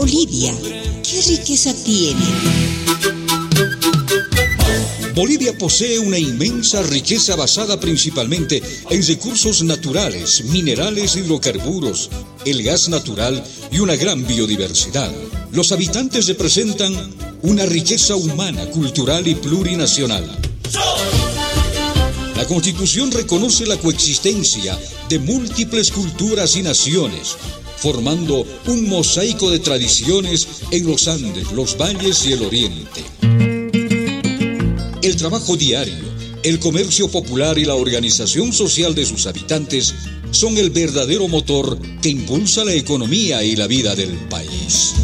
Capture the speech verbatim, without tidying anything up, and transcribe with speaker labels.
Speaker 1: Bolivia, ¿qué riqueza tiene?
Speaker 2: Bolivia posee una inmensa riqueza basada principalmente en recursos naturales, minerales, hidrocarburos, el gas natural y una gran biodiversidad. Los habitantes representan una riqueza humana, cultural y plurinacional. La Constitución reconoce la coexistencia de múltiples culturas y naciones, formando un mosaico de tradiciones en los Andes, los valles y el Oriente. El trabajo diario, el comercio popular y la organización social de sus habitantes son el verdadero motor que impulsa la economía y la vida del país.